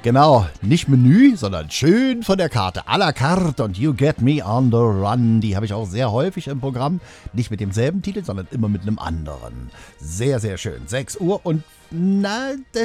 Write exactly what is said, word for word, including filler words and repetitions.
Genau, nicht Menü, sondern schön von der Karte. À la carte und You Get Me on the Run. Die habe ich auch sehr häufig im Programm. Nicht mit demselben Titel, sondern immer mit einem anderen. Sehr, sehr schön. sechs Uhr und na,